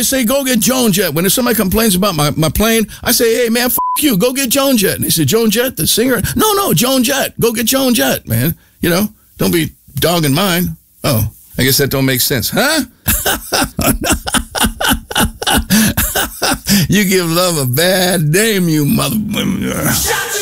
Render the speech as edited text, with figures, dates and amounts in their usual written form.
always say, go get Joan Jett. When somebody complains about my plane, I say, hey, man, you. Go get Joan Jett. And they say, Joan Jett, the singer? No, Joan Jett. Go get Joan Jett, man. You know, don't be dogging mine. Oh, I guess that don't make sense. Huh? You give love a bad name, you mother...